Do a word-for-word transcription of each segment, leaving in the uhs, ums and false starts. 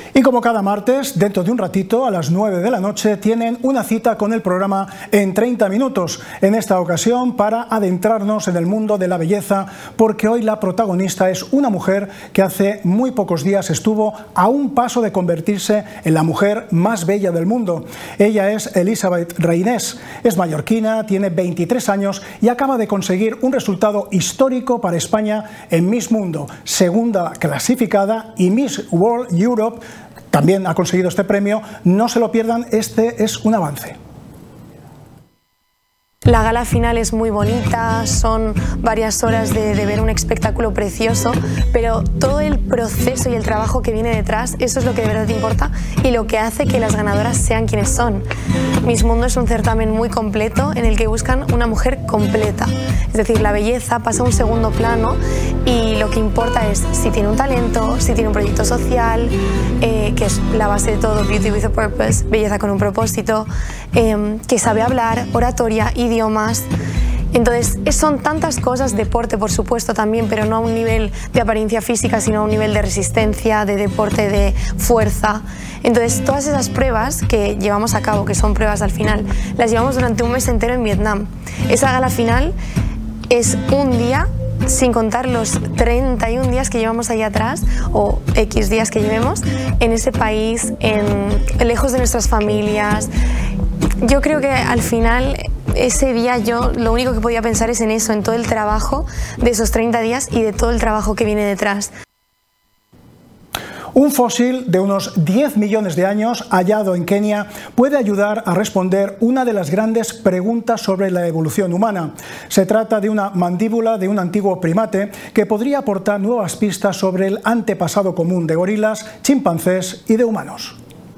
Y como cada martes, dentro de un ratito, a las nueve de la noche, tienen una cita con el programa En treinta minutos. En esta ocasión, para adentrarnos en el mundo de la belleza, porque hoy la protagonista es una mujer que hace muy pocos días estuvo a un paso de convertirse en la mujer más bella del mundo. Ella es Elisabeth Reinés, es mallorquina, tiene veintitrés años y acaba de conseguir un resultado histórico para España en Miss Mundo, segunda clasificada, y Miss World Europe también ha conseguido este premio. No se lo pierdan, este es un avance. La gala final es muy bonita, son varias horas de, de ver un espectáculo precioso, pero todo el proceso y el trabajo que viene detrás, eso es lo que de verdad te importa y lo que hace que las ganadoras sean quienes son. Miss Mundo es un certamen muy completo en el que buscan una mujer completa, es decir, la belleza pasa a un segundo plano y lo que importa es si tiene un talento, si tiene un proyecto social, eh, que es la base de todo, Beauty with a Purpose, belleza con un propósito, eh, que sabe hablar, oratoria, idiomas. Entonces son tantas cosas, deporte por supuesto también, pero no a un nivel de apariencia física, sino a un nivel de resistencia, de deporte, de fuerza. Entonces todas esas pruebas que llevamos a cabo, que son pruebas al final, las llevamos durante un mes entero en Vietnam. Esa gala final es un día, sin contar los treinta y un días que llevamos ahí atrás, o X días que llevemos, en ese país, en, lejos de nuestras familias. Yo creo que al final, ese día yo lo único que podía pensar es en eso, en todo el trabajo de esos treinta días y de todo el trabajo que viene detrás. Un fósil de unos diez millones de años hallado en Kenia puede ayudar a responder una de las grandes preguntas sobre la evolución humana. Se trata de una mandíbula de un antiguo primate que podría aportar nuevas pistas sobre el antepasado común de gorilas, chimpancés y de humanos.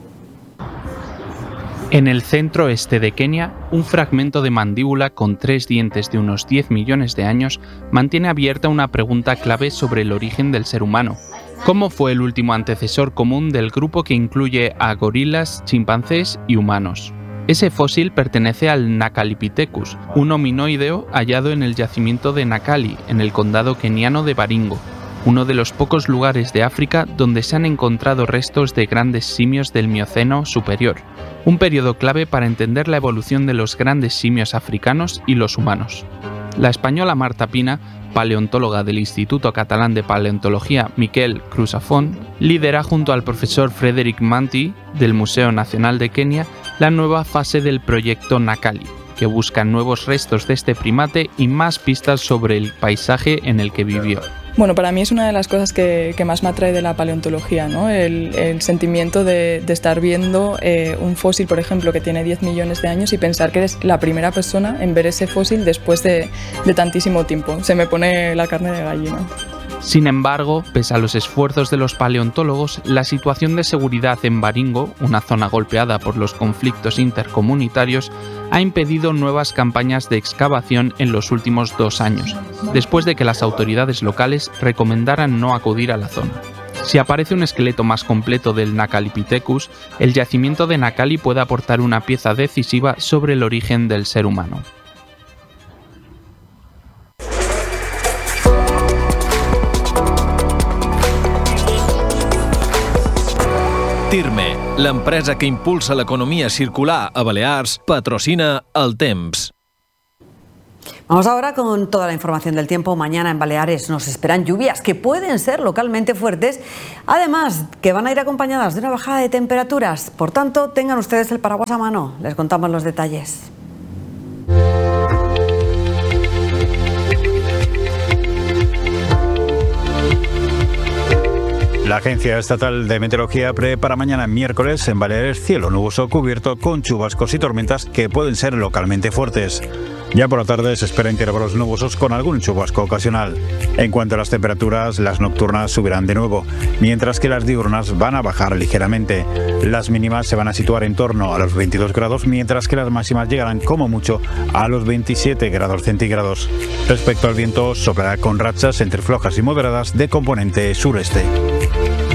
En el centro este de Kenia, un fragmento de mandíbula con tres dientes de unos diez millones de años mantiene abierta una pregunta clave sobre el origen del ser humano. ¿Cómo fue el último antecesor común del grupo que incluye a gorilas, chimpancés y humanos? Ese fósil pertenece al Nacalipithecus, un hominoideo hallado en el yacimiento de Nakali, en el condado keniano de Baringo, uno de los pocos lugares de África donde se han encontrado restos de grandes simios del Mioceno superior, un periodo clave para entender la evolución de los grandes simios africanos y los humanos. La española Marta Pina, paleontóloga del Instituto Catalán de Paleontología Miquel Crusafont, lidera junto al profesor Frederick Manti del Museo Nacional de Kenia la nueva fase del proyecto Nakali, que busca nuevos restos de este primate y más pistas sobre el paisaje en el que vivió. Bueno, para mí es una de las cosas que, que más me atrae de la paleontología, ¿no? El, el sentimiento de, de estar viendo eh, un fósil, por ejemplo, que tiene diez millones de años y pensar que eres la primera persona en ver ese fósil después de, de tantísimo tiempo. Se me pone la carne de gallina. Sin embargo, pese a los esfuerzos de los paleontólogos, la situación de seguridad en Baringo, una zona golpeada por los conflictos intercomunitarios, ha impedido nuevas campañas de excavación en los últimos dos años, después de que las autoridades locales recomendaran no acudir a la zona. Si aparece un esqueleto más completo del Nacalipithecus, el yacimiento de Nakali puede aportar una pieza decisiva sobre el origen del ser humano. Tirme, l'empresa que impulsa l'economía circular a Balears, patrocina El Temps. Vamos ahora con toda la información del tiempo. Mañana en Baleares nos esperan lluvias que pueden ser localmente fuertes, además que van a ir acompañadas de una bajada de temperaturas. Por tanto, tengan ustedes el paraguas a mano. Les contamos los detalles. La Agencia Estatal de Meteorología prevé para mañana miércoles en Baleares cielo nuboso cubierto con chubascos y tormentas que pueden ser localmente fuertes. Ya por la tarde se esperan intervalos nubosos con algún chubasco ocasional. En cuanto a las temperaturas, las nocturnas subirán de nuevo, mientras que las diurnas van a bajar ligeramente. Las mínimas se van a situar en torno a los veintidós grados, mientras que las máximas llegarán como mucho a los veintisiete grados centígrados. Respecto al viento, soplará con rachas entre flojas y moderadas de componente sureste.